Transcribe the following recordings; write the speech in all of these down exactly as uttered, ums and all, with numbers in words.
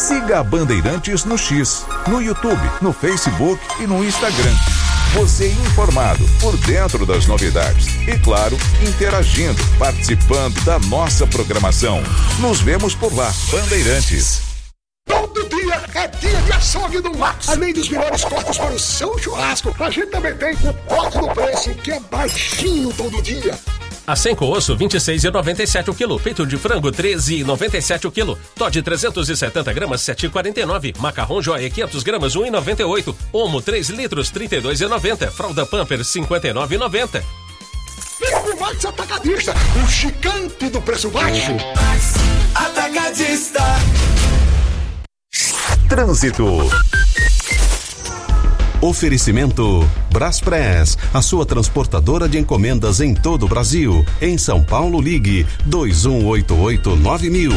Siga a Bandeirantes no X, no YouTube, no Facebook e no Instagram. Você informado, por dentro das novidades e, claro, interagindo, participando da nossa programação. Nos vemos por lá, Bandeirantes. Todo dia é dia de açougue do Max. Além dos melhores cortes para o seu churrasco, a gente também tem o corte do preço, que é baixinho todo dia. Acém com osso, vinte e seis reais e noventa e sete centavos o quilo. Peito de frango, treze reais e noventa e sete centavos o quilo. Toddy trezentos e setenta gramas, sete reais e quarenta e nove centavos. Macarrão Joia, quinhentas gramas, um real e noventa e oito centavos. Omo, três litros, trinta e dois reais e noventa centavos. Fralda Pampers, cinquenta e nove reais e noventa centavos. Vem pro Max Atacadista, o gigante do preço baixo. Max Atacadista. Trânsito. Oferecimento Braspress, a sua transportadora de encomendas em todo o Brasil. Em São Paulo, ligue dois um oito oito nove mil.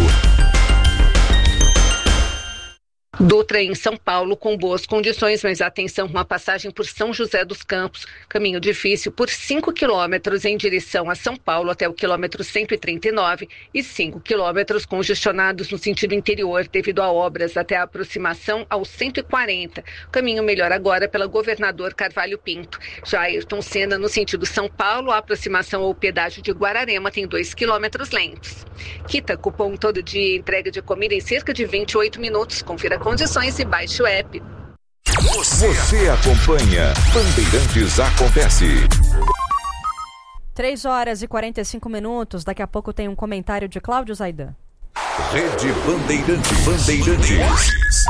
Dutra em São Paulo com boas condições, mas atenção com a passagem por São José dos Campos. Caminho difícil por cinco quilômetros em direção a São Paulo até o quilômetro cento e trinta e nove e cinco quilômetros congestionados no sentido interior devido a obras até a aproximação ao cento e quarenta. O caminho melhor agora pela Governador Carvalho Pinto. Já Ayrton Senna no sentido São Paulo, a aproximação ao pedágio de Guararema tem dois quilômetros lentos. Quita cupom todo dia, entrega de comida em cerca de vinte e oito minutos. Confira condições e baixe o app. Você, Você acompanha Bandeirantes Acontece. três horas e quarenta e cinco minutos. Daqui a pouco tem um comentário de Cláudio Zaidan. Rede Bandeirantes. Bandeirantes.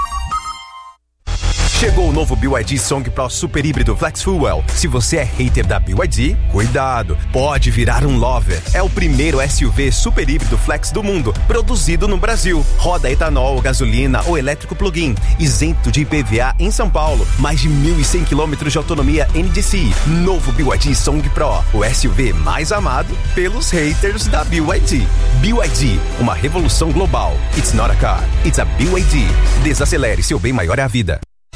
Chegou o novo B Y D Song Pro Super Híbrido Flex Fuel. Se você é hater da B Y D, cuidado, pode virar um lover. É o primeiro S U V super híbrido flex do mundo, produzido no Brasil. Roda etanol, gasolina ou elétrico plug-in, isento de I P V A em São Paulo. Mais de mil e cem quilômetros de autonomia N D C I. Novo B Y D Song Pro, o S U V mais amado pelos haters da B Y D. B Y D, uma revolução global. It's not a car, it's a B Y D. Desacelere, seu bem maior é a vida.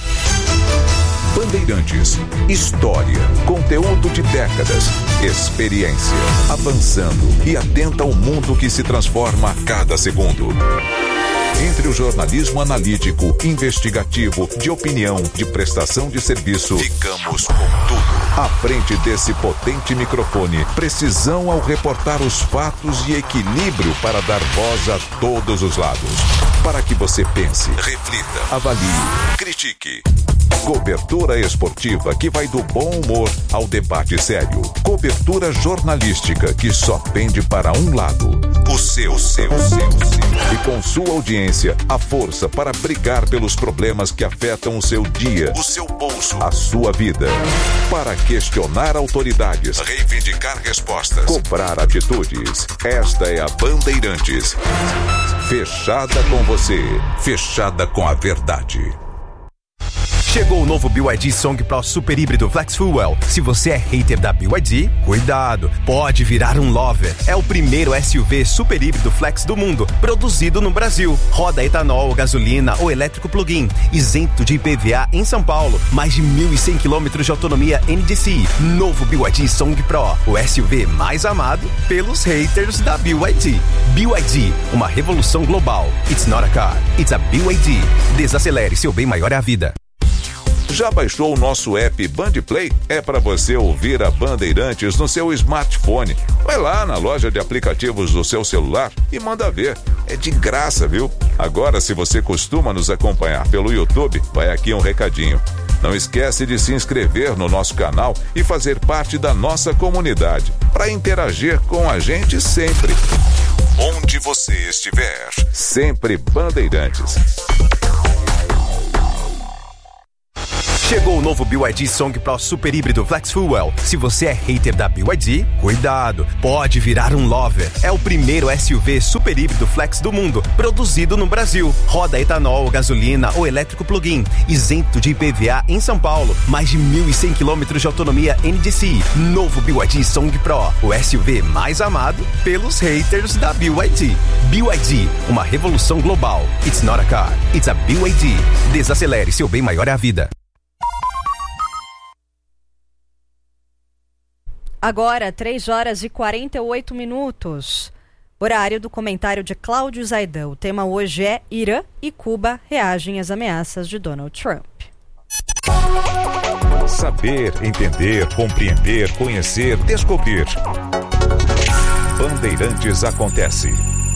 Bandeirantes, história, conteúdo de décadas, experiência, avançando e atenta ao mundo que se transforma a cada segundo. Entre o jornalismo analítico, investigativo, de opinião, de prestação de serviço, ficamos com tudo. À frente desse potente microfone, precisão ao reportar os fatos e equilíbrio para dar voz a todos os lados. Para que você pense, reflita, avalie, critique. Cobertura esportiva que vai do bom humor ao debate sério. Cobertura jornalística que só pende para um lado. O seu, o seu, o seu, o seu. E com sua audiência, a força para brigar pelos problemas que afetam o seu dia, o seu bolso, a sua vida. Para questionar autoridades, reivindicar respostas, cobrar atitudes. Esta é a Bandeirantes. Fechada com você, fechada com a verdade. Chegou o novo B Y D Song Pro Super Híbrido Flex Fuel. Se você é hater da B Y D, cuidado, pode virar um lover. É o primeiro S U V super híbrido flex do mundo, produzido no Brasil. Roda etanol, gasolina ou elétrico plug-in, isento de I P V A em São Paulo. Mais de mil e cem quilômetros de autonomia N D C I. Novo B Y D Song Pro, o S U V mais amado pelos haters da B Y D. B Y D, uma revolução global. It's not a car, it's a B Y D. Desacelere, seu bem maior é a vida. Já baixou o nosso app Bandplay? É para você ouvir a Bandeirantes no seu smartphone. Vai lá na loja de aplicativos do seu celular e manda ver. É de graça, viu? Agora, se você costuma nos acompanhar pelo YouTube, vai aqui um recadinho. Não esquece de se inscrever no nosso canal e fazer parte da nossa comunidade, para interagir com a gente sempre. Onde você estiver, sempre Bandeirantes. Chegou o novo B Y D Song Pro Super Híbrido Flex Fuel. Se você é hater da B Y D, cuidado, pode virar um lover. É o primeiro S U V super híbrido flex do mundo, produzido no Brasil. Roda etanol, gasolina ou elétrico plug-in, isento de I P V A em São Paulo. Mais de mil e cem quilômetros de autonomia N D C I. Novo B Y D Song Pro, o S U V mais amado pelos haters da B Y D. B Y D, uma revolução global. It's not a car, it's a B Y D. Desacelere, seu bem maior é a vida. Agora, três horas e quarenta e oito minutos. Horário do comentário de Cláudio Zaidan. O tema hoje é Irã e Cuba reagem às ameaças de Donald Trump. Saber, entender, compreender, conhecer, descobrir. Bandeirantes acontece.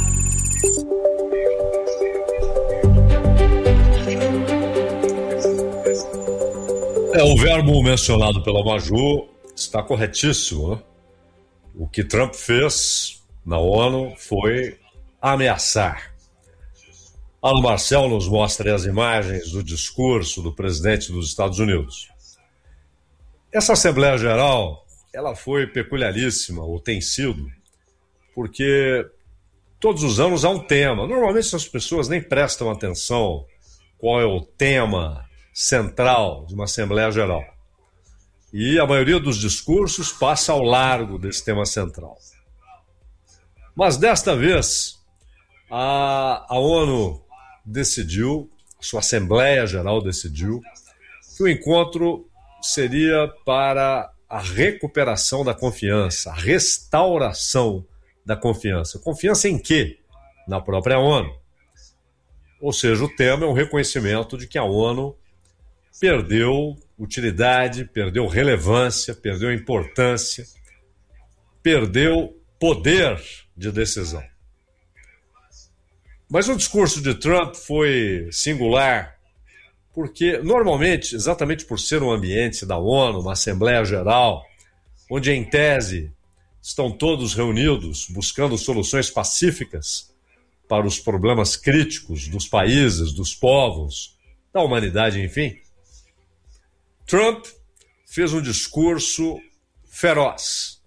É, o verbo mencionado pela Maju está corretíssimo, né? O que Trump fez na ONU foi ameaçar. Alan Marcel nos mostra as imagens do discurso do presidente dos Estados Unidos. Essa Assembleia Geral, ela foi peculiaríssima, ou tem sido, porque todos os anos há um tema. Normalmente as pessoas nem prestam atenção qual é o tema central de uma Assembleia Geral. E a maioria dos discursos passa ao largo desse tema central. Mas desta vez, a, a ONU decidiu, a sua Assembleia Geral decidiu, que o encontro seria para a recuperação da confiança, a restauração da confiança. Confiança em quê? Na própria ONU. Ou seja, o tema é um reconhecimento de que a ONU perdeu utilidade, perdeu relevância, perdeu importância, perdeu poder de decisão. Mas o discurso de Trump foi singular, porque normalmente, exatamente por ser um ambiente da ONU, uma Assembleia Geral, onde em tese estão todos reunidos buscando soluções pacíficas para os problemas críticos dos países, dos povos, da humanidade, enfim, Trump fez um discurso feroz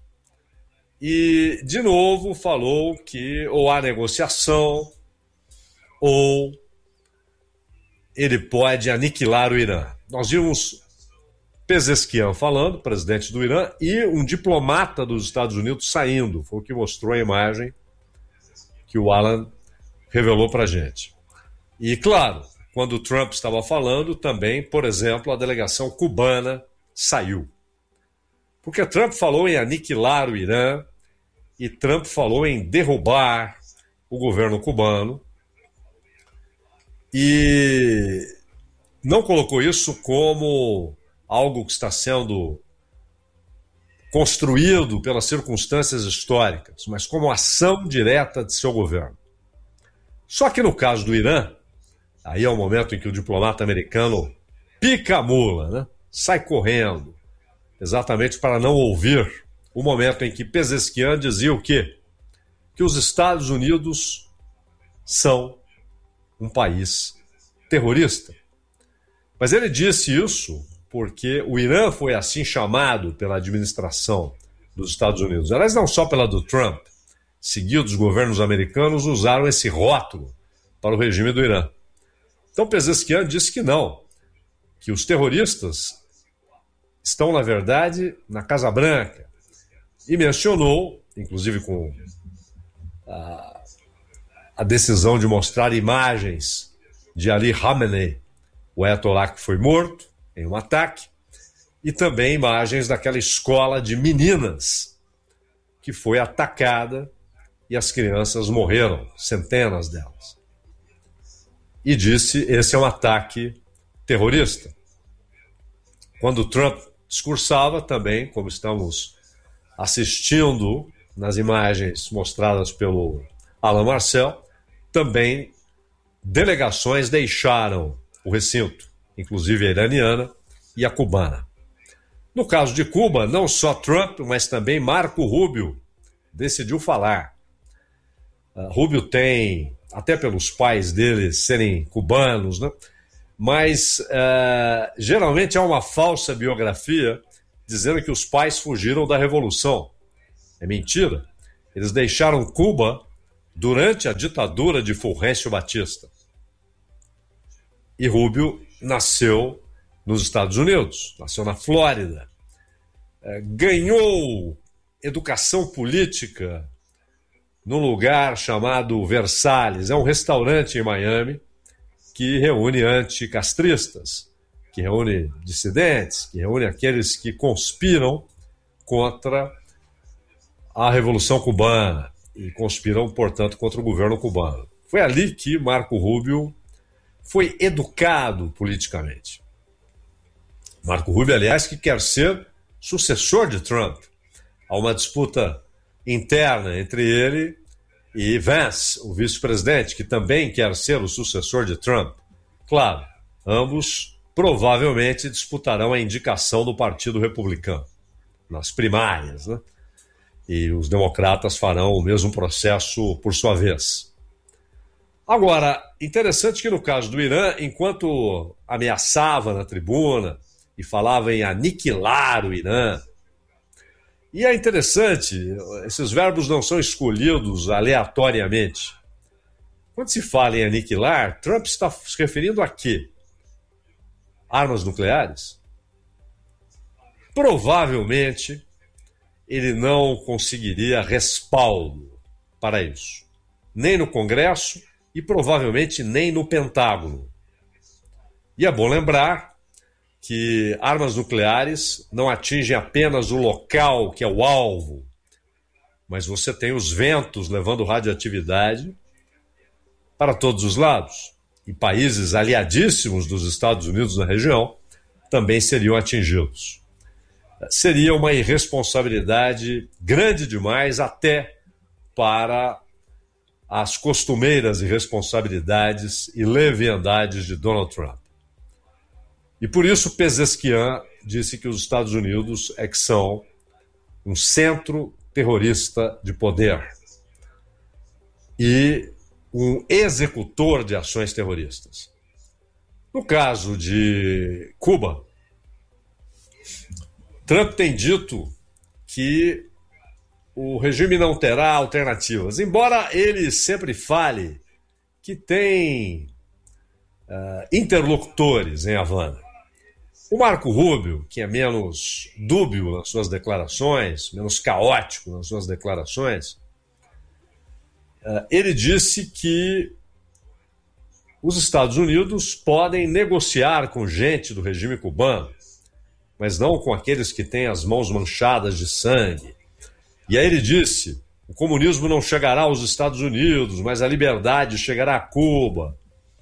e, de novo, falou que ou há negociação ou ele pode aniquilar o Irã. Nós vimos Pezeshkian falando, presidente do Irã, e um diplomata dos Estados Unidos saindo. Foi o que mostrou a imagem que o Alan revelou para a gente. E, claro, quando o Trump estava falando, também, por exemplo, a delegação cubana saiu. Porque Trump falou em aniquilar o Irã e Trump falou em derrubar o governo cubano e não colocou isso como algo que está sendo construído pelas circunstâncias históricas, mas como ação direta de seu governo. Só que no caso do Irã, aí é o momento em que o diplomata americano pica a mula, né? Sai correndo, exatamente para não ouvir o momento em que Pezeshkian dizia o quê? Que os Estados Unidos são um país terrorista. Mas ele disse isso porque o Irã foi assim chamado pela administração dos Estados Unidos. Aliás, não só pela do Trump. Seguidos, os governos americanos usaram esse rótulo para o regime do Irã. Então Pezeshkian disse que não, que os terroristas estão, na verdade, na Casa Branca. E mencionou, inclusive com a, a decisão de mostrar imagens de Ali Khamenei, o ayatollah que foi morto em um ataque, e também imagens daquela escola de meninas que foi atacada e as crianças morreram, centenas delas. E disse, esse é um ataque terrorista. Quando Trump discursava também, como estamos assistindo nas imagens mostradas pelo Alan Marcel, também delegações deixaram o recinto, inclusive a iraniana e a cubana. No caso de Cuba, não só Trump, mas também Marco Rubio decidiu falar. Uh, Rubio tem, até pelos pais dele serem cubanos, né? Mas uh, geralmente há uma falsa biografia dizendo que os pais fugiram da Revolução. É mentira. Eles deixaram Cuba durante a ditadura de Fulgêncio Batista. E Rubio nasceu nos Estados Unidos, nasceu na Flórida. Uh, ganhou educação política num lugar chamado Versalhes. É um restaurante em Miami que reúne anticastristas, que reúne dissidentes, que reúne aqueles que conspiram contra a Revolução Cubana. e conspiram, portanto, contra o governo cubano. Foi ali que Marco Rubio foi educado politicamente. Marco Rubio, aliás, que quer ser sucessor de Trump. Há uma disputa interna entre ele e Vance, o vice-presidente, que também quer ser o sucessor de Trump. Claro, ambos provavelmente disputarão a indicação do Partido Republicano nas primárias, né? E os democratas farão o mesmo processo por sua vez. Agora, interessante que no caso do Irã, enquanto ameaçava na tribuna e falava em aniquilar o Irã, e é interessante, esses verbos não são escolhidos aleatoriamente. Quando se fala em aniquilar, Trump está se referindo a quê? Armas nucleares? Provavelmente ele não conseguiria respaldo para isso, nem no Congresso e provavelmente nem no Pentágono. E é bom lembrar que armas nucleares não atingem apenas o local que é o alvo, mas você tem os ventos levando radioatividade para todos os lados. E países aliadíssimos dos Estados Unidos na região também seriam atingidos. Seria uma irresponsabilidade grande demais até para as costumeiras irresponsabilidades e leviandades de Donald Trump. E por isso Pezeshkian disse que os Estados Unidos é que são um centro terrorista de poder e um executor de ações terroristas. No caso de Cuba, Trump tem dito que o regime não terá alternativas, embora ele sempre fale que tem uh, interlocutores em Havana. O Marco Rubio, que é menos dúbio nas suas declarações, menos caótico nas suas declarações, uh, ele disse que os Estados Unidos podem negociar com gente do regime cubano, mas não com aqueles que têm as mãos manchadas de sangue. E aí ele disse, o comunismo não chegará aos Estados Unidos, mas a liberdade chegará a Cuba.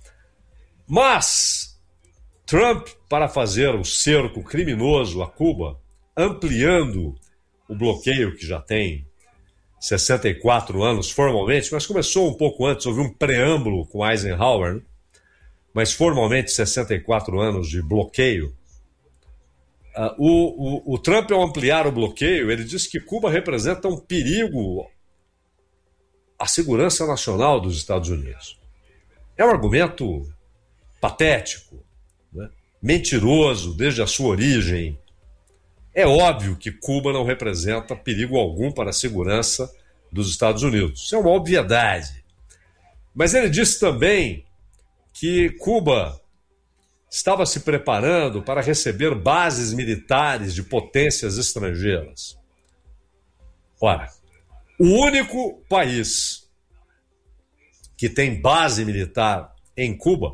Mas Trump, para fazer o cerco criminoso a Cuba, ampliando o bloqueio que já tem sessenta e quatro anos formalmente, mas começou um pouco antes, houve um preâmbulo com Eisenhower, né? Mas formalmente sessenta e quatro anos de bloqueio. Uh, o, o, o Trump, ao ampliar o bloqueio, ele disse que Cuba representa um perigo à segurança nacional dos Estados Unidos. É um argumento patético, né? Mentiroso desde a sua origem. É óbvio que Cuba não representa perigo algum para a segurança dos Estados Unidos. Isso é uma obviedade. Mas ele disse também que Cuba estava se preparando para receber bases militares de potências estrangeiras. Ora, o único país que tem base militar em Cuba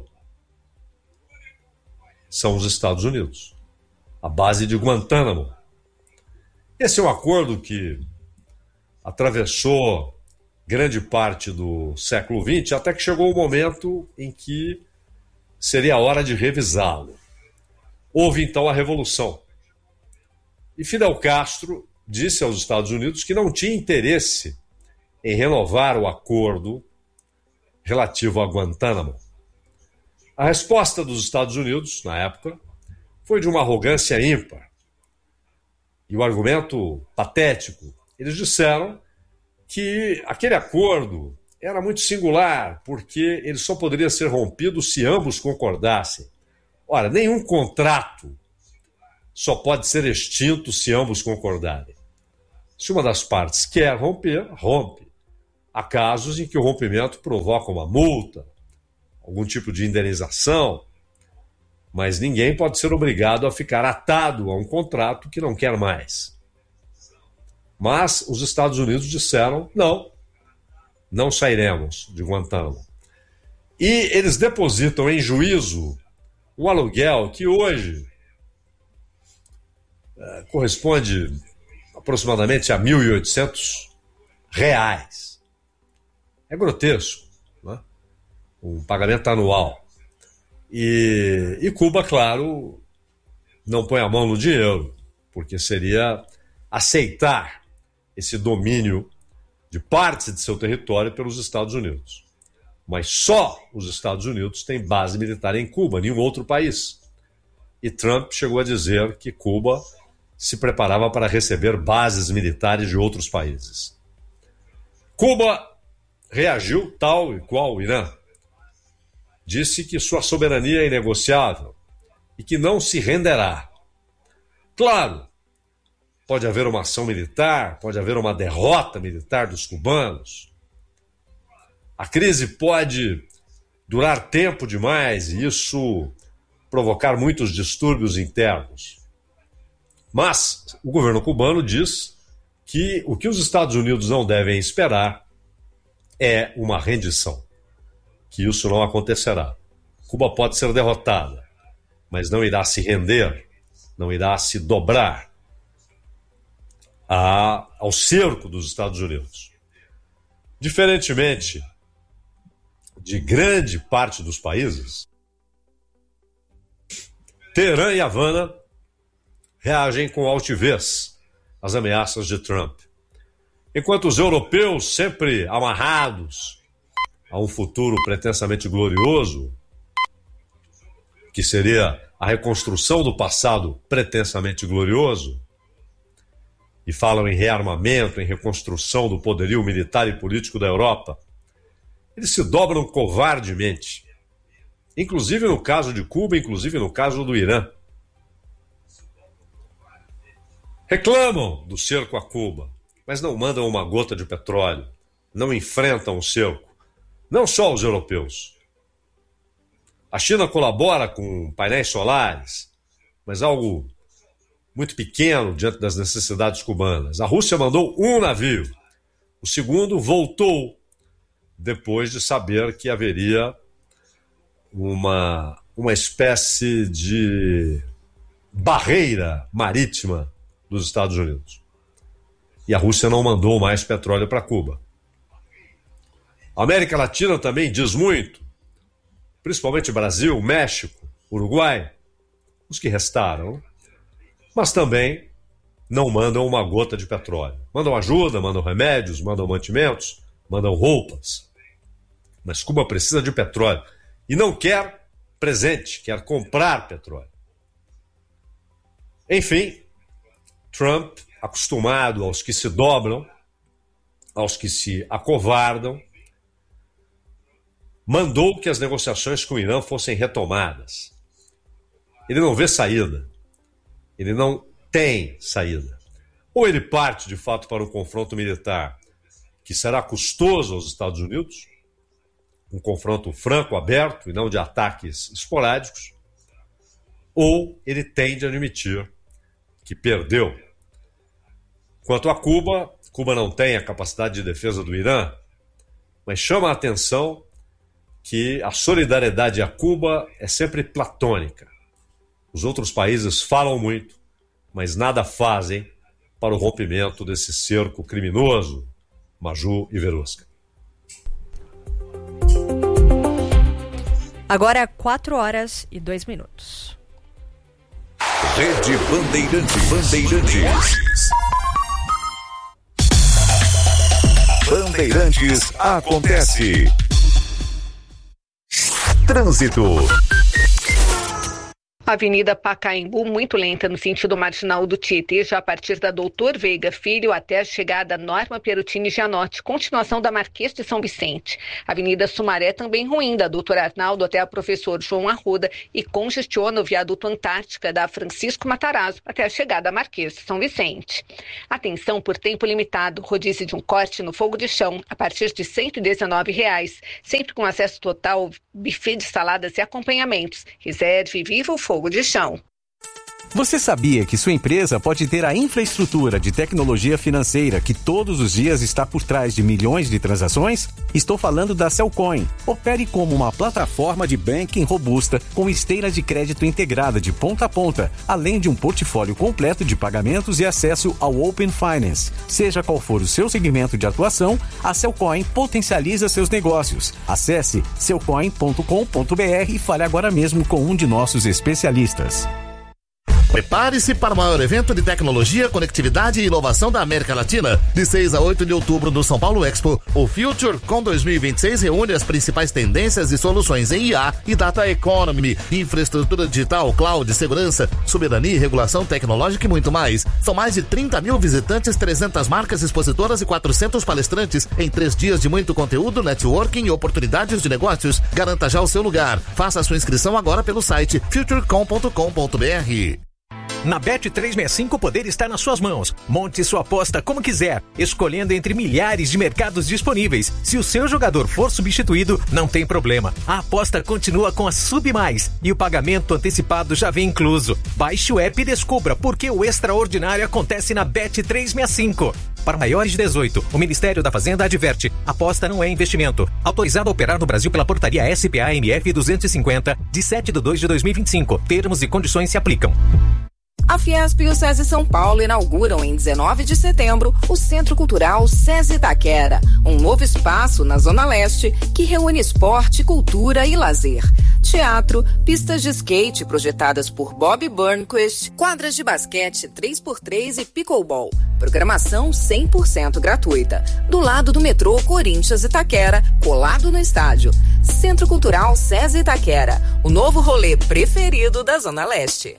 são os Estados Unidos. A base de Guantánamo. Esse é um acordo que atravessou grande parte do século vinte, até que chegou o momento em que seria a hora de revisá-lo. Houve então a Revolução. E Fidel Castro disse aos Estados Unidos que não tinha interesse em renovar o acordo relativo a Guantánamo. A resposta dos Estados Unidos, na época, foi de uma arrogância ímpar. E o argumento patético, eles disseram que aquele acordo era muito singular, porque ele só poderia ser rompido se ambos concordassem. Ora, nenhum contrato só pode ser extinto se ambos concordarem. Se uma das partes quer romper, rompe. Há casos em que o rompimento provoca uma multa, algum tipo de indenização, mas ninguém pode ser obrigado a ficar atado a um contrato que não quer mais. Mas os Estados Unidos disseram, não, não sairemos de Guantánamo. E eles depositam em juízo um aluguel que hoje é, corresponde aproximadamente a mil e oitocentos reais. É grotesco, né? Um pagamento anual. E, e Cuba, claro, não põe a mão no dinheiro, porque seria aceitar esse domínio de partes de seu território pelos Estados Unidos. Mas só os Estados Unidos têm base militar em Cuba, nenhum outro país. E Trump chegou a dizer que Cuba se preparava para receber bases militares de outros países. Cuba reagiu tal e qual o Irã. Disse que sua soberania é inegociável e que não se renderá. Claro, pode haver uma ação militar, pode haver uma derrota militar dos cubanos. A crise pode durar tempo demais e isso provocar muitos distúrbios internos. Mas o governo cubano diz que o que os Estados Unidos não devem esperar é uma rendição, que isso não acontecerá. Cuba pode ser derrotada, mas não irá se render, não irá se dobrar a, ao cerco dos Estados Unidos. Diferentemente de grande parte dos países, Teherã e Havana reagem com altivez às ameaças de Trump, enquanto os europeus, sempre amarrados a um futuro pretensamente glorioso, que seria a reconstrução do passado pretensamente glorioso, e falam em rearmamento, em reconstrução do poderio militar e político da Europa, eles se dobram covardemente, inclusive no caso de Cuba, inclusive no caso do Irã. Reclamam do cerco a Cuba, mas não mandam uma gota de petróleo, não enfrentam o cerco, não só os europeus. A China colabora com painéis solares, mas algo muito pequeno diante das necessidades cubanas. A Rússia mandou um navio, o segundo voltou depois de saber que haveria uma, uma espécie de barreira marítima dos Estados Unidos. E a Rússia não mandou mais petróleo para Cuba. A América Latina também diz muito, principalmente Brasil, México, Uruguai, os que restaram, mas também não mandam uma gota de petróleo. Mandam ajuda, mandam remédios, mandam mantimentos, mandam roupas. Mas Cuba precisa de petróleo e não quer presente, quer comprar petróleo. Enfim, Trump, acostumado aos que se dobram, aos que se acovardam, mandou que as negociações com o Irã fossem retomadas. Ele não vê saída. Ele não tem saída. Ou ele parte, de fato, para um confronto militar que será custoso aos Estados Unidos, um confronto franco, aberto, e não de ataques esporádicos, ou ele tende a admitir que perdeu. Quanto a Cuba, Cuba não tem a capacidade de defesa do Irã, mas chama a atenção que a solidariedade a Cuba é sempre platônica. Os outros países falam muito, mas nada fazem para o rompimento desse cerco criminoso, Maju e Verusca. Agora quatro horas e dois minutos. Rede Bandeirantes. Bandeirantes. Bandeirantes acontece. Trânsito. Avenida Pacaembu, muito lenta no sentido marginal do Tietê, já a partir da Doutor Veiga Filho até a chegada Norma Pierutini Gianotti, continuação da Marquês de São Vicente. Avenida Sumaré também ruim, da Doutor Arnaldo até a Professor João Arruda, e congestiona o viaduto Antártica da Francisco Matarazzo até a chegada Marquês de São Vicente. Atenção por tempo limitado, rodízio de um corte no fogo de chão a partir de cento e dezenove reais, sempre com acesso total, buffet de saladas e acompanhamentos. Reserve e viva o fogo de chão. Você sabia que sua empresa pode ter a infraestrutura de tecnologia financeira que todos os dias está por trás de milhões de transações? Estou falando da Cellcoin. Opere como uma plataforma de banking robusta com esteira de crédito integrada de ponta a ponta, além de um portfólio completo de pagamentos e acesso ao Open Finance. Seja qual for o seu segmento de atuação, a Cellcoin potencializa seus negócios. Acesse cellcoin ponto com ponto b r e fale agora mesmo com um de nossos especialistas. Prepare-se para o maior evento de tecnologia, conectividade e inovação da América Latina. De seis a oito de outubro no São Paulo Expo, o FutureCon dois mil e vinte e seis reúne as principais tendências e soluções em I A e Data Economy, infraestrutura digital, cloud, segurança, soberania e regulação tecnológica e muito mais. São mais de trinta mil visitantes, trezentas marcas expositoras e quatrocentos palestrantes em três dias de muito conteúdo, networking e oportunidades de negócios. Garanta já o seu lugar. Faça a sua inscrição agora pelo site futurecom ponto com ponto b r. Na Bet trezentos e sessenta e cinco o poder está nas suas mãos. Monte sua aposta como quiser, escolhendo entre milhares de mercados disponíveis. Se o seu jogador for substituído, não tem problema. A aposta continua com a Submais e o pagamento antecipado já vem incluso. Baixe o app e descubra por que o extraordinário acontece na Bet trezentos e sessenta e cinco. Para maiores de dezoito, o Ministério da Fazenda adverte: aposta não é investimento. Autorizado a operar no Brasil pela portaria S P A M F duzentos e cinquenta, de sete de dois de dois mil e vinte e cinco. Termos e condições se aplicam. A Fiesp e o SESI São Paulo inauguram em dezenove de setembro o Centro Cultural SESI Itaquera, um novo espaço na Zona Leste que reúne esporte, cultura e lazer. Teatro, pistas de skate projetadas por Bob Burnquist, quadras de basquete três por três e pickleball. Programação cem por cento gratuita. Do lado do metrô Corinthians Itaquera, colado no estádio. Centro Cultural SESI Itaquera, o novo rolê preferido da Zona Leste.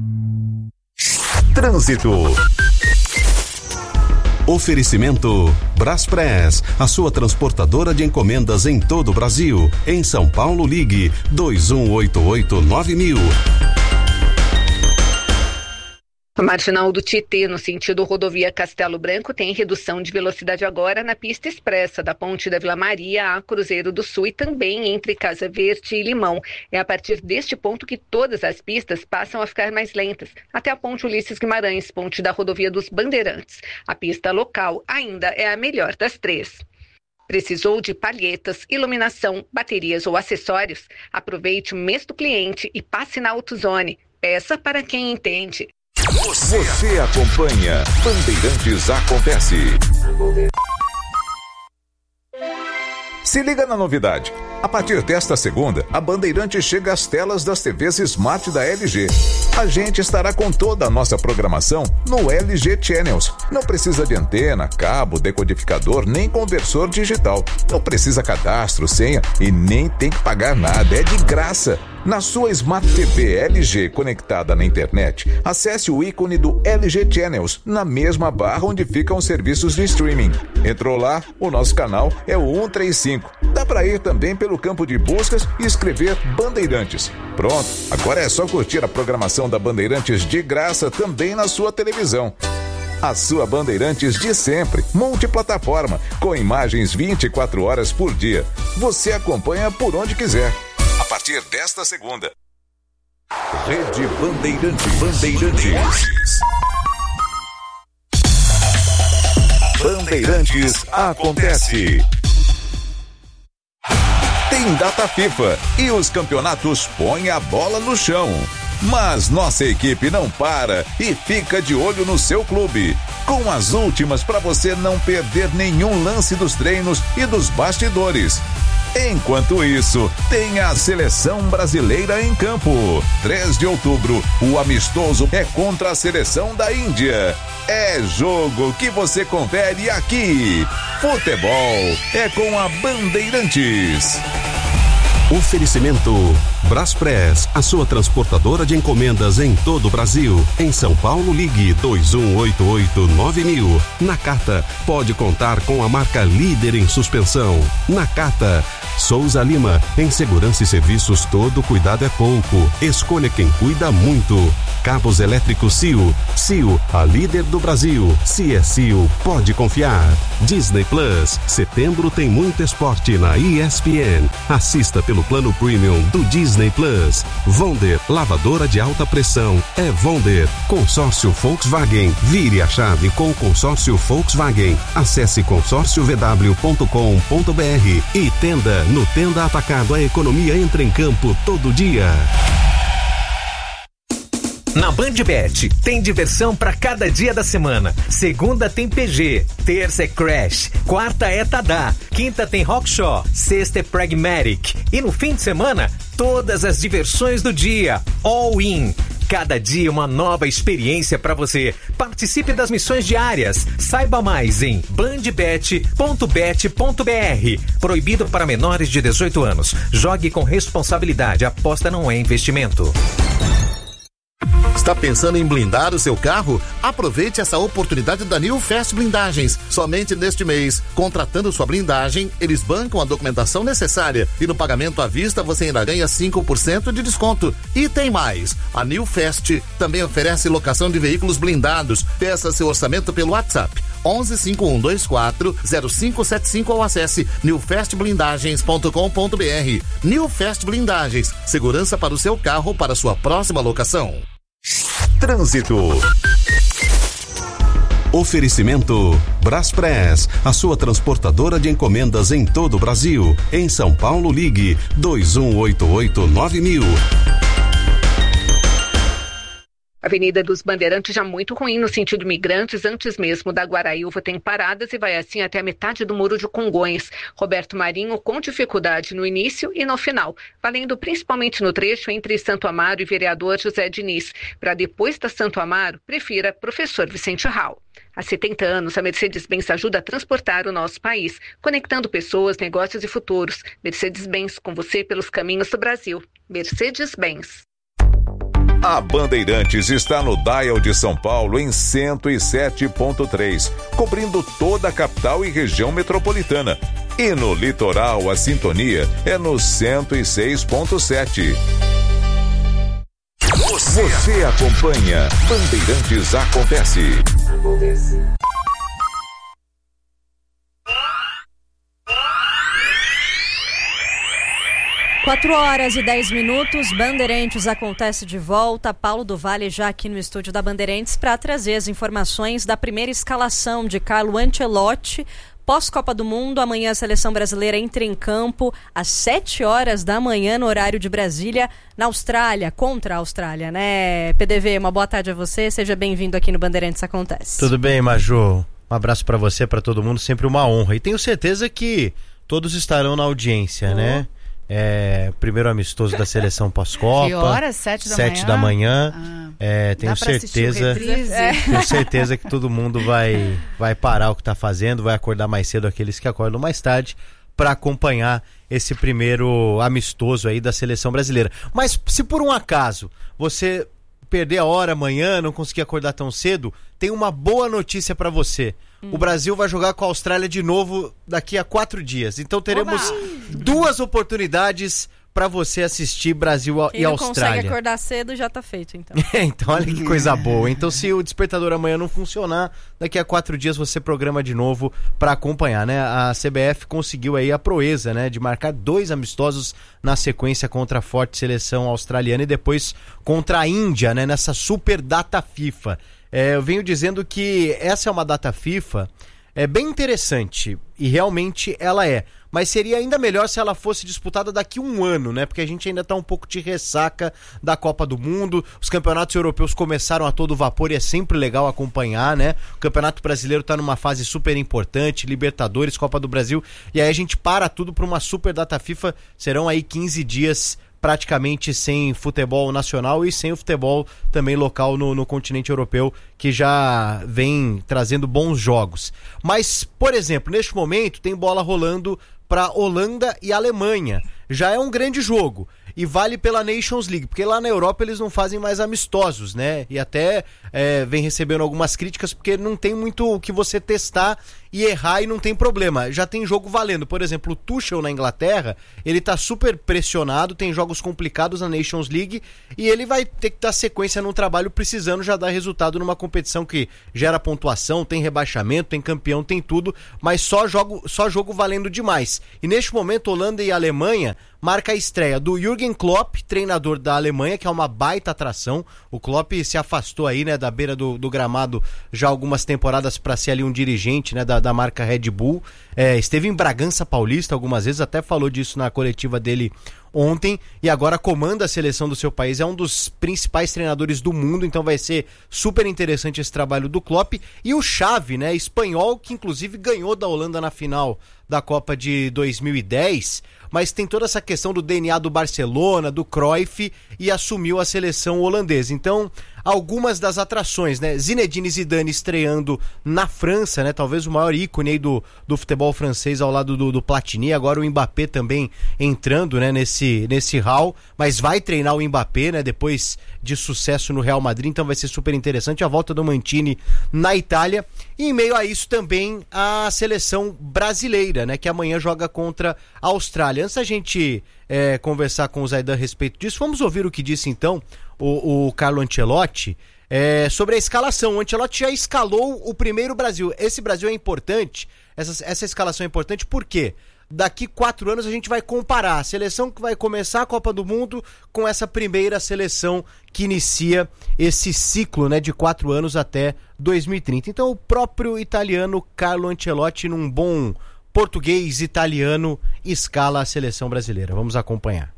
Trânsito. Oferecimento Braspress, a sua transportadora de encomendas em todo o Brasil. Em São Paulo, ligue dois um oito oito nove mil. A marginal do Tietê, no sentido rodovia Castelo Branco, tem redução de velocidade agora na pista expressa da Ponte da Vila Maria a Cruzeiro do Sul e também entre Casa Verde e Limão. É a partir deste ponto que todas as pistas passam a ficar mais lentas, até a Ponte Ulisses Guimarães, ponte da rodovia dos Bandeirantes. A pista local ainda é a melhor das três. Precisou de palhetas, iluminação, baterias ou acessórios? Aproveite o mês do cliente e passe na AutoZone. Peça para quem entende. Você acompanha Bandeirantes Acontece. Se liga na novidade. A partir desta segunda, a Bandeirantes chega às telas das T Vs Smart da L G. A gente estará com toda a nossa programação no L G Channels. Não precisa de antena, cabo, decodificador, nem conversor digital. Não precisa cadastro, senha e nem tem que pagar nada. É de graça. Na sua Smart T V L G conectada na internet, acesse o ícone do L G Channels na mesma barra onde ficam os serviços de streaming. Entrou lá, o nosso canal é o cento e trinta e cinco. Dá para ir também pelo campo de buscas e escrever Bandeirantes. Pronto, agora é só curtir a programação da Bandeirantes de graça também na sua televisão. A sua Bandeirantes de sempre, multiplataforma, com imagens vinte e quatro horas por dia. Você acompanha por onde quiser. A partir desta segunda. Rede Bandeirantes. Bandeirantes. Bandeirantes Acontece. Tem data FIFA e os campeonatos põem a bola no chão. Mas nossa equipe não para e fica de olho no seu clube, com as últimas para você não perder nenhum lance dos treinos e dos bastidores. Enquanto isso, tem a Seleção Brasileira em campo. três de outubro, o amistoso é contra a Seleção da Índia. É jogo que você confere aqui. Futebol é com a Bandeirantes. Oferecimento Braspress, a sua transportadora de encomendas em todo o Brasil. Em São Paulo, ligue dois um oito oito nove mil. Nakata, pode contar com a marca líder em suspensão. Nakata. Souza Lima, em segurança e serviços todo cuidado é pouco. Escolha quem cuida muito. Cabos elétricos C I O. C I O, a líder do Brasil. Se é C I O, pode confiar. Disney Plus, setembro tem muito esporte na E S P N. Assista pelo plano premium do Disney Disney Plus. Vonder, lavadora de alta pressão. É Vonder. Consórcio Volkswagen. Vire a chave com o consórcio Volkswagen. Acesse consórcio v w ponto com ponto b r e Tenda. No Tenda Atacado, a economia entra em campo todo dia. Na BandBet, tem diversão para cada dia da semana. Segunda tem P G, terça é Crash, quarta é Tadá, quinta tem Rockshaw, sexta é Pragmatic. E no fim de semana, todas as diversões do dia. All in. Cada dia uma nova experiência para você. Participe das missões diárias. Saiba mais em bandbet ponto bet ponto b r. Proibido para menores de dezoito anos. Jogue com responsabilidade. Aposta não é investimento. Está pensando em blindar o seu carro? Aproveite essa oportunidade da New Fast Blindagens. Somente neste mês, contratando sua blindagem, eles bancam a documentação necessária e no pagamento à vista você ainda ganha cinco por cento de desconto. E tem mais, a New Fast também oferece locação de veículos blindados. Peça seu orçamento pelo WhatsApp onze cinco um dois quatro zero cinco sete cinco ou acesse new fast blindagens ponto com ponto b r. New Fast Blindagens, segurança para o seu carro para sua próxima locação. Trânsito. Oferecimento Braspress, a sua transportadora de encomendas em todo o Brasil. Em São Paulo, ligue dois um oito oito nove mil. Avenida dos Bandeirantes já muito ruim no sentido Imigrantes, antes mesmo da Guaraíva tem paradas e vai assim até a metade do Muro de Congonhas. Roberto Marinho com dificuldade no início e no final, valendo principalmente no trecho entre Santo Amaro e Vereador José Diniz. Para depois da Santo Amaro, prefira Professor Vicente Rau. Há setenta anos, a Mercedes-Benz ajuda a transportar o nosso país, conectando pessoas, negócios e futuros. Mercedes-Benz, com você pelos caminhos do Brasil. Mercedes-Benz. A Bandeirantes está no Dial de São Paulo em cento e sete ponto três, cobrindo toda a capital e região metropolitana. E no litoral, a sintonia é no cento e seis ponto sete. Você, Você acompanha Bandeirantes Acontece. Acontece. quatro horas e dez minutos, Bandeirantes Acontece de volta. Paulo do Vale já aqui no estúdio da Bandeirantes para trazer as informações da primeira escalação de Carlo Ancelotti. Pós-Copa do Mundo, amanhã a seleção brasileira entra em campo às sete horas da manhã no horário de Brasília, na Austrália, contra a Austrália, né? P D V, uma boa tarde a você, seja bem-vindo aqui no Bandeirantes Acontece. Tudo bem, Maju? Um abraço para você, para todo mundo, sempre uma honra. E tenho certeza que todos estarão na audiência, oh. né? É, primeiro amistoso da seleção pós-Copa. Que horas? Sete da Sete manhã? da manhã. Ah, é, tenho certeza. Tenho certeza que todo mundo vai, vai parar o que está fazendo, vai acordar mais cedo aqueles que acordam mais tarde para acompanhar esse primeiro amistoso aí da seleção brasileira. Mas se por um acaso você perder a hora amanhã, não conseguir acordar tão cedo, tem uma boa notícia para você. Hum. O Brasil vai jogar com a Austrália de novo daqui a quatro dias. Então teremos Oba! duas oportunidades para você assistir Brasil Quem e não Austrália. Consegue acordar cedo, já tá feito, então. Então olha que coisa boa. Então se o despertador amanhã não funcionar, daqui a quatro dias você programa de novo para acompanhar, né? A C B F conseguiu aí a proeza, né? De marcar dois amistosos na sequência contra a forte seleção australiana e depois contra a Índia, né? Nessa super data FIFA. É, eu venho dizendo que essa é uma data FIFA é bem interessante e realmente ela é, mas seria ainda melhor se ela fosse disputada daqui a um ano, né? Porque a gente ainda está um pouco de ressaca da Copa do Mundo, os campeonatos europeus começaram a todo vapor e é sempre legal acompanhar, né? O Campeonato Brasileiro está numa fase super importante, Libertadores, Copa do Brasil, e aí a gente para tudo para uma super data FIFA, serão aí quinze dias praticamente sem futebol nacional e sem o futebol também local no, no continente europeu, que já vem trazendo bons jogos. Mas, por exemplo, neste momento tem bola rolando para Holanda e Alemanha. Já é um grande jogo e vale pela Nations League, porque lá na Europa eles não fazem mais amistosos, né? E até é, vem recebendo algumas críticas porque não tem muito o que você testar e errar e não tem problema. Já tem jogo valendo. Por exemplo, o Tuchel na Inglaterra, ele tá super pressionado, tem jogos complicados na Nations League e ele vai ter que dar sequência num trabalho precisando já dar resultado numa competição que gera pontuação, tem rebaixamento, tem campeão, tem tudo, mas só jogo, só jogo valendo demais. E neste momento, Holanda e Alemanha marca a estreia do Jürgen Klopp, treinador da Alemanha, que é uma baita atração. O Klopp se afastou aí, né, da beira do, do gramado já algumas temporadas para ser ali um dirigente, né, da, da marca Red Bull. É, esteve em Bragança Paulista algumas vezes, até falou disso na coletiva dele ontem, e agora comanda a seleção do seu país, é um dos principais treinadores do mundo, então vai ser super interessante esse trabalho do Klopp. E o Xavi, né, espanhol, que inclusive ganhou da Holanda na final da Copa de dois mil e dez, mas tem toda essa questão do D N A do Barcelona, do Cruyff, e assumiu a seleção holandesa. Então, algumas das atrações, né? Zinedine Zidane estreando na França, né? Talvez o maior ícone aí do, do futebol francês ao lado do, do Platini. Agora o Mbappé também entrando, né? Nesse, nesse hall, mas vai treinar o Mbappé, né? Depois de sucesso no Real Madrid, então vai ser super interessante a volta do Mancini na Itália. E em meio a isso também a seleção brasileira, né? Que amanhã joga contra a Austrália. Antes da gente é, conversar com o Zaidan a respeito disso, vamos ouvir o que disse então o, o Carlo Ancelotti é, sobre a escalação. O Ancelotti já escalou o primeiro Brasil. Esse Brasil é importante, essa, essa escalação é importante porque daqui quatro anos a gente vai comparar a seleção que vai começar a Copa do Mundo com essa primeira seleção que inicia esse ciclo, né, de quatro anos até dois mil e trinta. Então o próprio italiano Carlo Ancelotti, num bom português italiano, escala a seleção brasileira. Vamos acompanhar.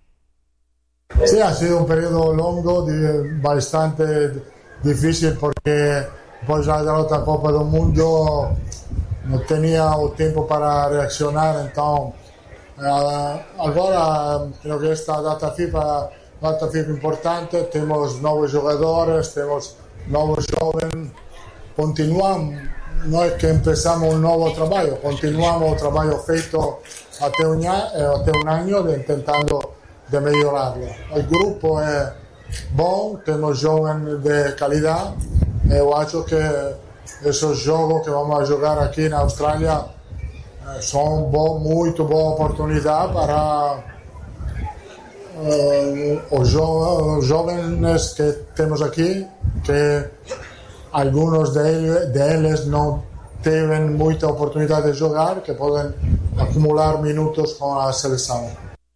Sí, ha sido un periodo longo, bastante difícil porque después de la otra Copa del Mundo no tenía el tiempo para reaccionar, entonces uh, ahora creo que esta data FIFA, data FIFA importante, tenemos nuevos jugadores, tenemos nuevos jóvenes, continuamos. No es que empezamos un nuevo trabajo, continuamos el trabajo feito hasta un, hasta un año de, intentando de mejorarlo. El grupo es bueno, tenemos jóvenes de calidad. Yo acho que esos juegos que vamos a jugar aquí en Australia son bo, muy buena oportunidad para eh, los, jo, los jóvenes que tenemos aquí, que algunos de ellos, de ellos no tienen mucha oportunidad de jugar, que pueden acumular minutos com a seleção.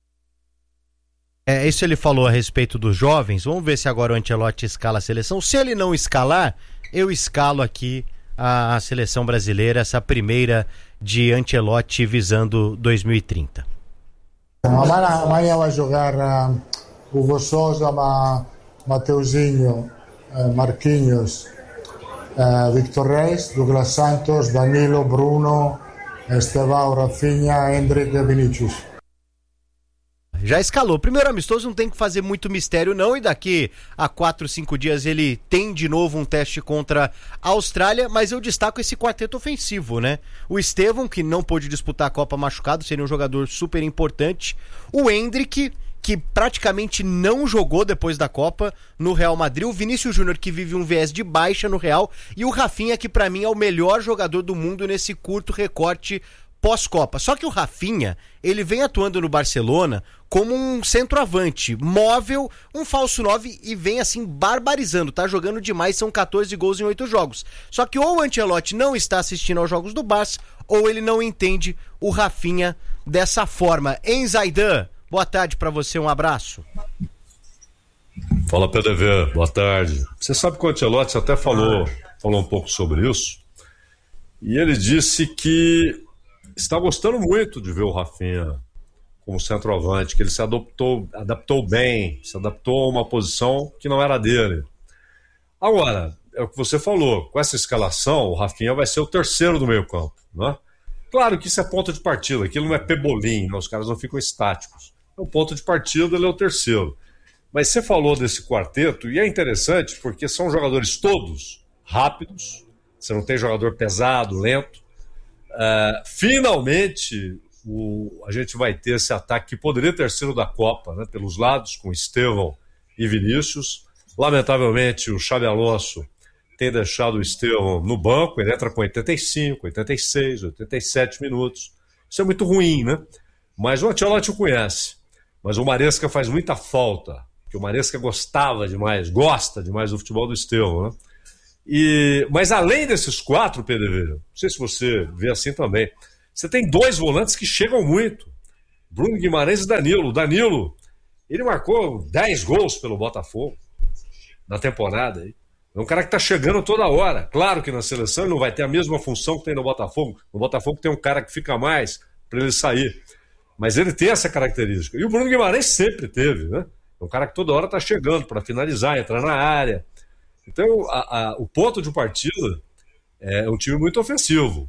É, isso ele falou a respeito dos jovens. Vamos ver se agora o Ancelotti escala a seleção. Se ele não escalar, eu escalo aqui a, a seleção brasileira, essa primeira de Ancelotti visando dois mil e trinta. Amanhã, amanhã vai jogar uh, Hugo Sousa, Ma, Mateuzinho, uh, Marquinhos, uh, Victor Reis, Douglas Santos, Danilo, Bruno, Estevão, Rafinha, Hendrick e Vinícius. Já escalou. Primeiro amistoso, não tem que fazer muito mistério não, e daqui a quatro, cinco dias ele tem de novo um teste contra a Austrália, mas eu destaco esse quarteto ofensivo, né? O Estevão, que não pôde disputar a Copa machucado, seria um jogador super importante. O Hendrick, que praticamente não jogou depois da Copa no Real Madrid. O Vinícius Júnior, que vive um viés de baixa no Real. E o Rafinha, que pra mim é o melhor jogador do mundo nesse curto recorte pós-Copa. Só que o Rafinha, ele vem atuando no Barcelona como um centroavante, móvel, um falso nove, e vem assim barbarizando, tá jogando demais, são catorze gols em oito jogos. Só que ou o Ancelotti não está assistindo aos jogos do Barça, ou ele não entende o Rafinha dessa forma. Hein, Zaidan? Boa tarde pra você, um abraço. Fala, P D V, boa tarde. Você sabe que o Ancelotti até falou, falou um pouco sobre isso, e ele disse que está gostando muito de ver o Rafinha como centroavante, que ele se adaptou, adaptou bem, se adaptou a uma posição que não era dele. Agora, é o que você falou, com essa escalação, o Rafinha vai ser o terceiro do meio campo, né? Claro que isso é ponto de partida, aquilo não é pebolim, né? Os caras não ficam estáticos. É o ponto de partida, ele é o terceiro. Mas você falou desse quarteto, e é interessante porque são jogadores todos rápidos, você não tem jogador pesado, lento. Uh, finalmente o, a gente vai ter esse ataque que poderia ter sido da Copa, né, pelos lados, com Estevão e Vinícius. Lamentavelmente o Xabi Alonso tem deixado o Estevão no banco, ele entra com oitenta e cinco, oitenta e seis, oitenta e sete minutos. Isso é muito ruim, né? Mas o Ancelotti o conhece. Mas o Maresca faz muita falta, porque o Maresca gostava demais, gosta demais do futebol do Estevão, né? E, mas além desses quatro, P D V, não sei se você vê assim também, você tem dois volantes que chegam muito. Bruno Guimarães e Danilo. O Danilo, ele marcou dez gols pelo Botafogo na temporada aí. É um cara que está chegando toda hora. Claro que na seleção ele não vai ter a mesma função que tem no Botafogo. No Botafogo tem um cara que fica mais para ele sair. Mas ele tem essa característica. E o Bruno Guimarães sempre teve, né? É um cara que toda hora está chegando para finalizar, entrar na área. Então, a, a, o ponto de partida é um time muito ofensivo.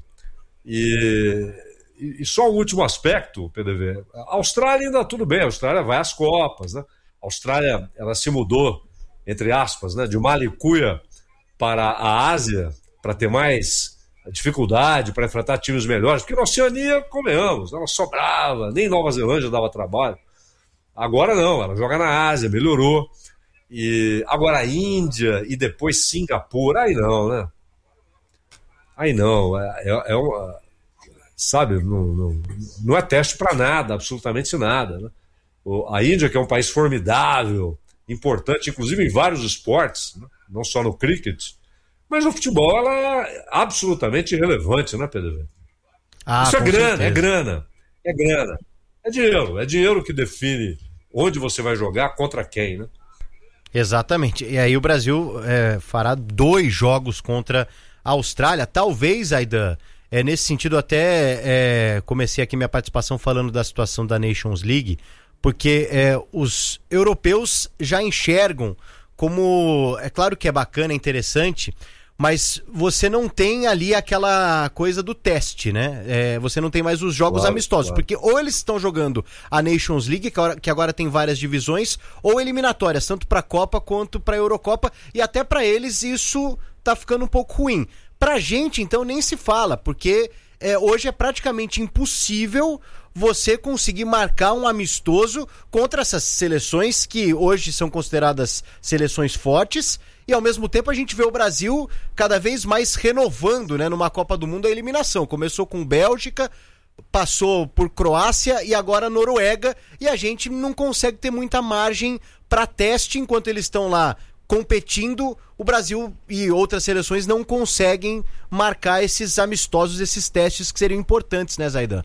E, e, e só um último aspecto, P D V. A Austrália ainda tudo bem. A Austrália vai às Copas, né? A Austrália, ela se mudou, entre aspas, né, de Malicuia para a Ásia, para ter mais dificuldade, para enfrentar times melhores, porque na Oceania, convenhamos, ela sobrava, nem Nova Zelândia dava trabalho. Agora não, ela joga na Ásia, melhorou. E agora a Índia e depois Singapura, aí não, né? Aí não, é, é uma, sabe, não, não, não é teste para nada, absolutamente nada, né? A Índia, que é um país formidável, importante, inclusive em vários esportes, né? Não só no cricket, mas no futebol ela é absolutamente irrelevante, né, Pedro? Ah, isso é grana, certeza. é grana, é grana, é dinheiro, é dinheiro que define onde você vai jogar, contra quem, né? Exatamente, e aí o Brasil é, fará dois jogos contra a Austrália, talvez, Aidan, é, nesse sentido até é, comecei aqui minha participação falando da situação da Nations League, porque é, os europeus já enxergam como, é claro que é bacana, é interessante, mas você não tem ali aquela coisa do teste, né? É, você não tem mais os jogos claro, amistosos, claro. Porque ou eles estão jogando a Nations League, que agora, que agora tem várias divisões, ou eliminatórias, tanto para a Copa quanto para a Eurocopa, e até para eles isso tá ficando um pouco ruim. Pra gente, então, nem se fala, porque é, hoje é praticamente impossível você conseguir marcar um amistoso contra essas seleções que hoje são consideradas seleções fortes, e ao mesmo tempo a gente vê o Brasil cada vez mais renovando, né, numa Copa do Mundo a eliminação. Começou com Bélgica, passou por Croácia e agora Noruega, e a gente não consegue ter muita margem para teste enquanto eles estão lá competindo. O Brasil e outras seleções não conseguem marcar esses amistosos, esses testes que seriam importantes, né, Zaidan?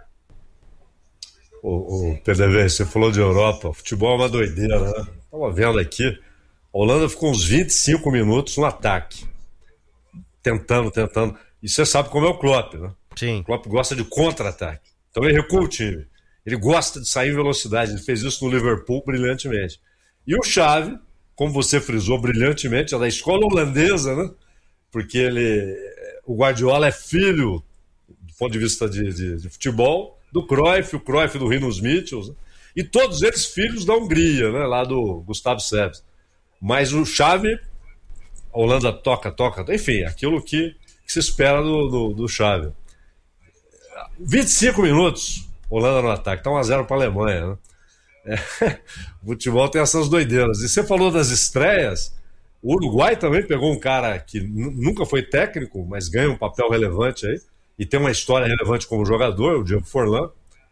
O, o P D V, você falou de Europa, o futebol é uma doideira, né? Estava vendo aqui, a Holanda ficou uns vinte e cinco minutos no ataque, tentando, tentando, e você sabe como é o Klopp, né? Sim. O Klopp gosta de contra-ataque, então ele recua o time, ele gosta de sair em velocidade, ele fez isso no Liverpool brilhantemente. E o Xavi, como você frisou brilhantemente, é da escola holandesa, né? Porque ele, o Guardiola é filho, do ponto de vista de, de, de futebol, do Cruyff, o Cruyff do Rinus Michels, né? E todos eles filhos da Hungria, né? Lá do Gustavo Seves. Mas o Xavi, a Holanda toca, toca, enfim, aquilo que, que se espera do, do, do Xavi. vinte e cinco minutos, Holanda no ataque, tá um a zero para a Alemanha, né? É, o futebol tem essas doideiras. E você falou das estreias, o Uruguai também pegou um cara que n- nunca foi técnico, mas ganha um papel relevante aí, e tem uma história relevante como jogador, o Diego Forlan.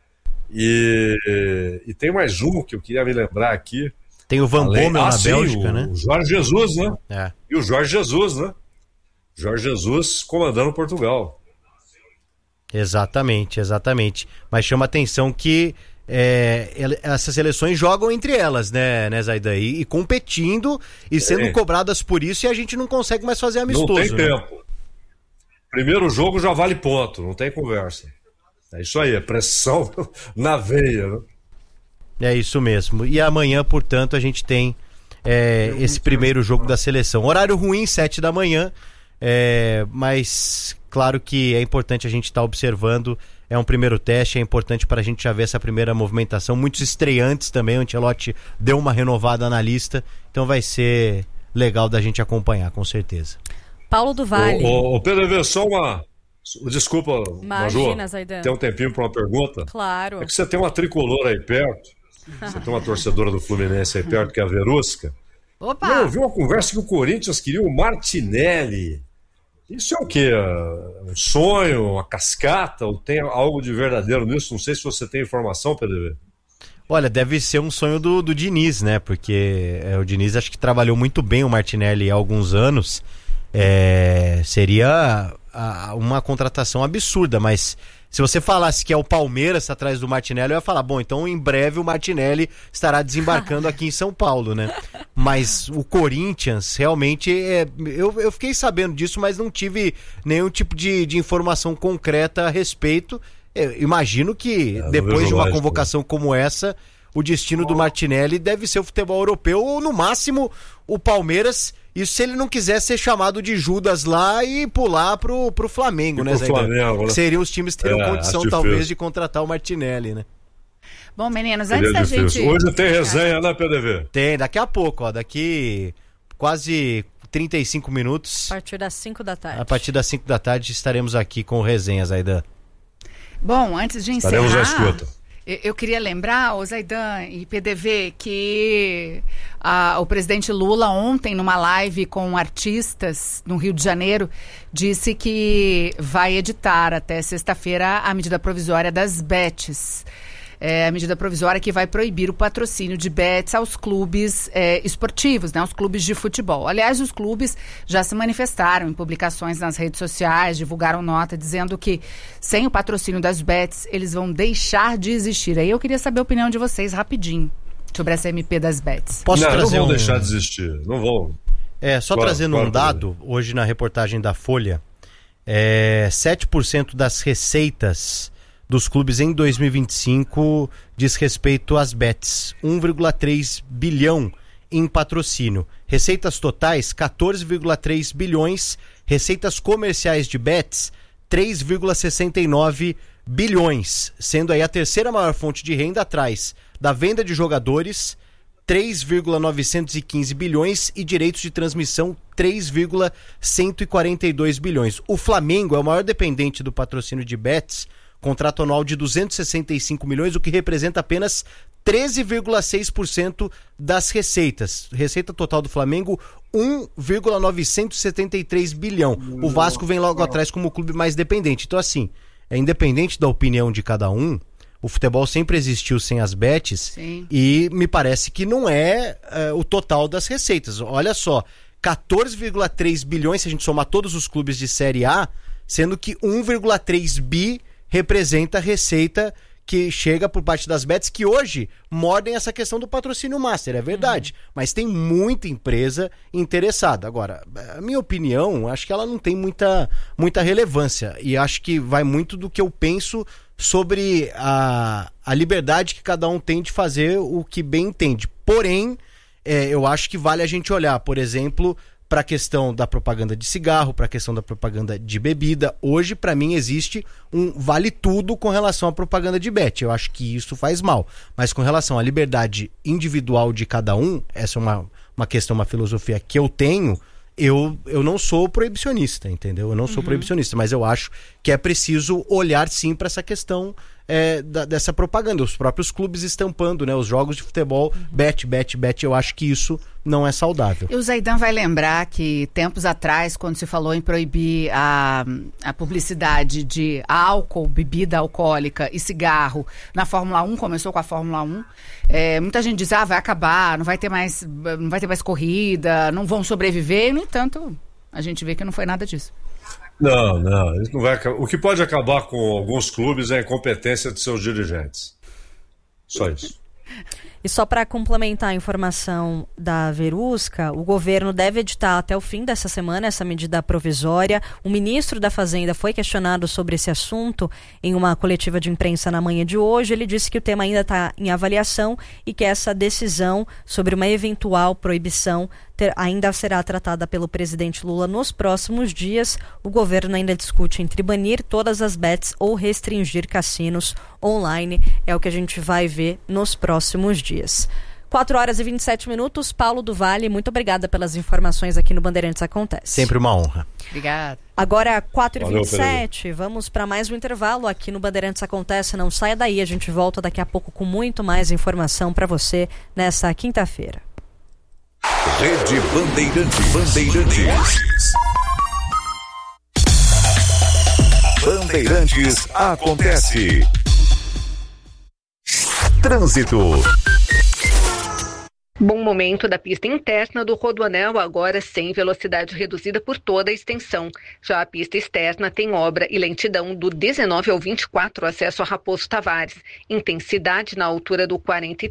E, e tem mais um que eu queria me lembrar aqui. Tem o Van Bommel ah, na sim, Bélgica, o, né? O Jorge Jesus, né? É. E o Jorge Jesus, né? Jorge Jesus comandando Portugal. Exatamente, exatamente. Mas chama atenção que é, essas seleções jogam entre elas, né, né Zaidan? E, e competindo e sendo é. cobradas por isso, e a gente não consegue mais fazer amistoso. Não tem né? tempo. Primeiro jogo já vale ponto, não tem conversa. É isso aí, é pressão na veia, né? É isso mesmo. E amanhã, portanto, a gente tem é, esse primeiro jogo da seleção. Horário ruim, sete da manhã, é, mas claro que é importante a gente estar tá observando. É um primeiro teste, é importante para a gente já ver essa primeira movimentação. Muitos estreantes também, o Ancelotti deu uma renovada na lista, então vai ser legal da gente acompanhar, com certeza. Paulo do Vale. Ô, ô, Pedro, vê só uma... Desculpa, Imagina, Maju, Zaidan. tem um tempinho para uma pergunta? Claro. É que você tem uma tricolor aí perto, você tem uma torcedora do Fluminense aí perto, que é a Verusca, Opa! Eu ouvi uma conversa que o Corinthians queria o Martinelli. Isso é o quê? Um sonho, uma cascata? Ou tem algo de verdadeiro nisso? Não sei se você tem informação, P D V. Olha, deve ser um sonho do, do Diniz, né? Porque é, o Diniz acho que trabalhou muito bem o Martinelli há alguns anos. É, seria a, uma contratação absurda, mas se você falasse que é o Palmeiras atrás do Martinelli, eu ia falar, bom, então em breve o Martinelli estará desembarcando aqui em São Paulo, né? Mas o Corinthians, realmente, é, eu, eu fiquei sabendo disso, mas não tive nenhum tipo de, de informação concreta a respeito. Eu imagino que é, depois de uma lógico, convocação como essa, o destino do Martinelli deve ser o futebol europeu, ou no máximo o Palmeiras, isso se ele não quiser ser chamado de Judas lá e pular pro, pro Flamengo, e né, Zé? Flamengo, né? Seriam os times que teriam é, condição talvez de contratar o Martinelli, né? Bom, meninos, antes da gente... Hoje tem resenha, né, P D V? Tem, daqui a pouco, ó, daqui quase trinta e cinco minutos. A partir das cinco da tarde. A partir das cinco da tarde estaremos aqui com resenhas, Zaidan. Bom, antes de encerrar... Estaremos à escuta. Eu queria lembrar, ô Zaidan e P D V, que a, o presidente Lula ontem, numa live com artistas no Rio de Janeiro, disse que vai editar até sexta-feira a medida provisória das bets. É a medida provisória que vai proibir o patrocínio de bets aos clubes é, esportivos, né, aos clubes de futebol. Aliás, os clubes já se manifestaram em publicações nas redes sociais, divulgaram nota dizendo que sem o patrocínio das bets, eles vão deixar de existir. Aí eu queria saber a opinião de vocês rapidinho sobre essa M P das bets. Posso não, trazer não vão um... deixar de existir, não vão. É, só claro, trazendo claro, um dado, claro. Hoje na reportagem da Folha, é, sete por cento das receitas dos clubes em dois mil e vinte e cinco diz respeito às bets, um vírgula três bilhão em patrocínio. Receitas totais, quatorze vírgula três bilhões. Receitas comerciais de bets, três vírgula sessenta e nove bilhões, sendo aí a terceira maior fonte de renda atrás da venda de jogadores, três vírgula novecentos e quinze bilhões, e direitos de transmissão, três vírgula cento e quarenta e dois bilhões. O Flamengo é o maior dependente do patrocínio de bets, contrato anual de duzentos e sessenta e cinco milhões, o que representa apenas treze vírgula seis por cento das receitas. Receita total do Flamengo, um vírgula novecentos e setenta e três bilhão. O Vasco vem logo atrás como o clube mais dependente. Então, assim, é independente da opinião de cada um, o futebol sempre existiu sem as bets. Sim. E me parece que não é, é o total das receitas. Olha só, quatorze vírgula três bilhões, se a gente somar todos os clubes de Série A, sendo que um vírgula três bi representa a receita que chega por parte das bets, que hoje mordem essa questão do patrocínio master, é verdade, uhum. Mas tem muita empresa interessada. Agora, a minha opinião, acho que ela não tem muita, muita relevância, e acho que vai muito do que eu penso sobre a, a liberdade que cada um tem de fazer o que bem entende. Porém, é, eu acho que vale a gente olhar, por exemplo, para a questão da propaganda de cigarro, para a questão da propaganda de bebida. Hoje, para mim, existe um vale tudo com relação à propaganda de bet. Eu acho que isso faz mal. Mas com relação à liberdade individual de cada um, essa é uma, uma questão, uma filosofia que eu tenho, eu, eu não sou proibicionista, entendeu? Eu não sou uhum. proibicionista, mas eu acho que é preciso olhar sim para essa questão é, da, dessa propaganda. Os próprios clubes estampando, né, os jogos de futebol, uhum. bet, bet, bet, eu acho que isso não é saudável. E o Zaidan vai lembrar que tempos atrás, quando se falou em proibir a, a publicidade de álcool, bebida alcoólica e cigarro na Fórmula um, começou com a Fórmula um, é, muita gente diz, ah, vai acabar, não vai ter mais, não vai ter mais corrida, não vão sobreviver, e, no entanto, a gente vê que não foi nada disso. Não, não, isso não vai acabar. O que pode acabar com alguns clubes é a incompetência de seus dirigentes. Só isso. E só para complementar a informação da Verusca, o governo deve editar até o fim dessa semana essa medida provisória. O ministro da Fazenda foi questionado sobre esse assunto em uma coletiva de imprensa na manhã de hoje. Ele disse que o tema ainda está em avaliação e que essa decisão sobre uma eventual proibição ter, ainda será tratada pelo presidente Lula nos próximos dias. O governo ainda discute entre banir todas as bets ou restringir cassinos online. É o que a gente vai ver nos próximos dias. quatro horas e vinte e sete minutos. Paulo do Vale, muito obrigada pelas informações aqui no Bandeirantes Acontece. Sempre uma honra. Obrigada. Agora, quatro e vinte e sete, vamos para mais um intervalo aqui no Bandeirantes Acontece. Não saia daí, a gente volta daqui a pouco com muito mais informação para você nessa quinta-feira. Rede Bandeirantes. Bandeirantes. Bandeirantes acontece. Trânsito. Bom momento da pista interna do Rodoanel, agora sem velocidade reduzida por toda a extensão. Já a pista externa tem obra e lentidão do dezenove ao vinte e quatro, acesso a Raposo Tavares. Intensidade na altura do quarenta e